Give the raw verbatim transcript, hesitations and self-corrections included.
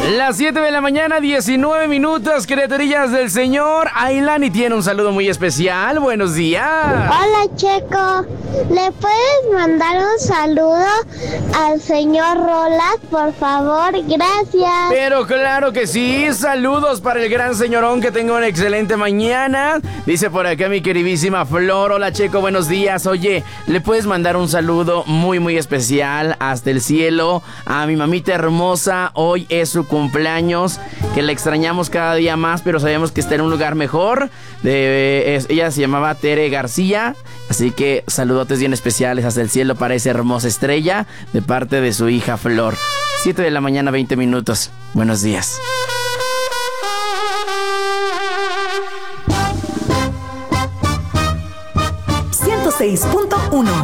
Las siete de la mañana, diecinueve minutos, criaturillas del Señor. Ailani tiene un saludo muy especial. Buenos días. Hola, Checo. ¿Le puedes mandar un saludo al señor Rolas, por favor? Gracias. Pero claro que sí. Saludos para el gran señorón. Que tenga una excelente mañana. Dice por acá mi queridísima Flor. Hola, Checo, buenos días. Oye, ¿le puedes mandar un saludo muy, muy especial hasta el cielo a mi mamita hermosa? Hoy es su cumpleaños, que la extrañamos cada día más, pero sabemos que está en un lugar mejor. De, es, ella se llamaba Tere García, así que saludotes bien especiales hasta el cielo para esa hermosa estrella de parte de su hija Flor. siete de la mañana, veinte minutos. Buenos días. ciento seis punto uno